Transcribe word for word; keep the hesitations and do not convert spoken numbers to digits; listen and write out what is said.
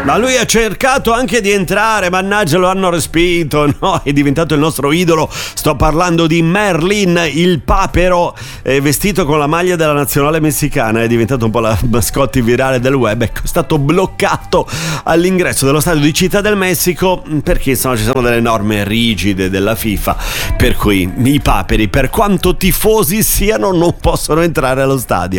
Ma lui ha cercato anche di entrare, mannaggia, lo hanno respinto, no? È diventato il nostro idolo. Sto parlando di Merlin, il papero, eh, vestito con la maglia della nazionale messicana. È diventato un po' la mascotte virale del web. Ecco, è stato bloccato all'ingresso dello stadio di Città del Messico perché insomma ci sono delle norme rigide della FIFA, per cui i paperi, per quanto tifosi siano, non possono entrare allo stadio.